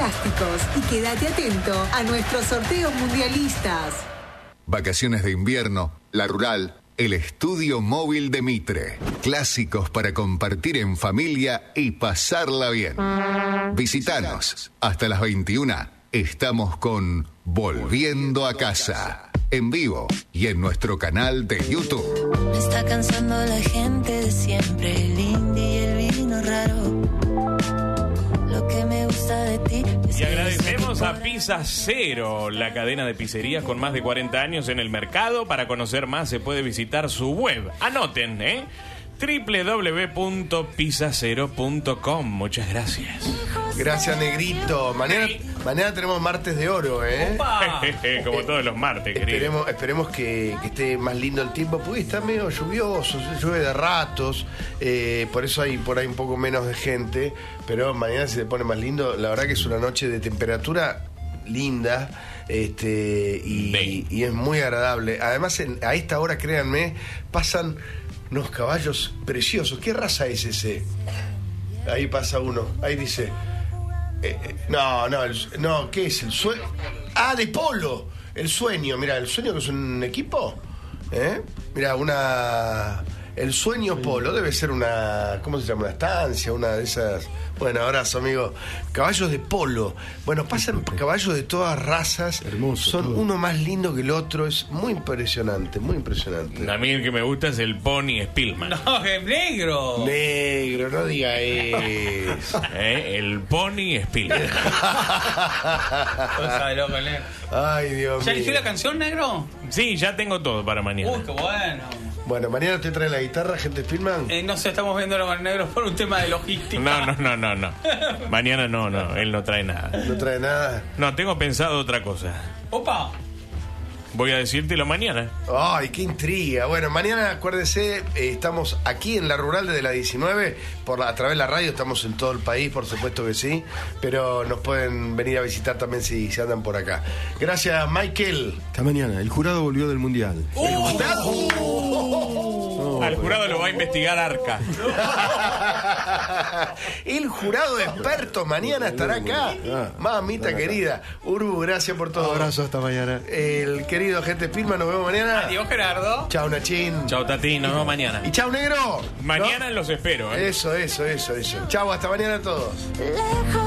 plásticos y quédate atento a nuestros sorteos mundialistas. Vacaciones de invierno, La Rural, el estudio móvil de Mitre. Clásicos para compartir en familia y pasarla bien. Visítanos. Hasta las 21 estamos con Volviendo a Casa. En vivo y en nuestro canal de YouTube. Me está cansando la gente de siempre, el indie y el vino raro. Lo que me gusta de ti es. Y agradecemos a Pizza Cero, la cadena de pizzerías con más de 40 años en el mercado. Para conocer más se puede visitar su web. Anoten, www.pizzacero.com. Muchas gracias. Gracias, Negrito. Mañana tenemos martes de oro, Como todos los martes, querido. Esperemos que esté más lindo el tiempo, porque está medio lluvioso, se llueve de ratos, por eso hay por ahí un poco menos de gente, pero mañana se pone más lindo. La verdad que es una noche de temperatura linda, y es muy agradable. Además, a esta hora, créanme, pasan unos caballos preciosos. ¿Qué raza es ese? Ahí pasa uno, ahí dice... No, ¿qué es? El sueño. Ah, de polo. El sueño, mira, el sueño que es un equipo. Mira, el sueño polo debe ser una, ¿cómo se llama? Una estancia, una de esas. Bueno, abrazo, amigo. Caballos de polo. Bueno, pasan caballos de todas razas. Hermoso. Son todo. uno más lindo que el otro. Es muy impresionante, muy impresionante. A mí el que me gusta es el Pony Spillman. No, es negro. Negro, no diga eso. El Pony Spillman. Cosa de loco, negro. Ay, Dios mío. ¿Ya eligió la canción, negro? Sí, ya tengo todo para mañana. Uy, qué bueno. Bueno, mañana te trae la guitarra, gente Spillman. No sé, estamos viéndolo con negro por un tema de logística. No. Mañana no, él no trae nada. ¿No trae nada? No, tengo pensado otra cosa. Opa. Voy a decírtelo mañana. Ay, qué intriga. Bueno, mañana acuérdense, estamos aquí en La Rural desde la 19, a través de la radio, estamos en todo el país, por supuesto que sí, pero nos pueden venir a visitar también si andan por acá. Gracias, Michael. Esta mañana, el jurado volvió del Mundial. Al jurado lo va a investigar Arca. El jurado experto mañana estará acá. Mamita querida. Urbu, gracias por todo. Un abrazo, hasta mañana. El querido gente Spillman, nos vemos mañana. Adiós, Gerardo. Chao, Nachín. Chao, Tati, nos vemos mañana. Y chao, negro. Mañana los espero. Eso. Chao, hasta mañana a todos.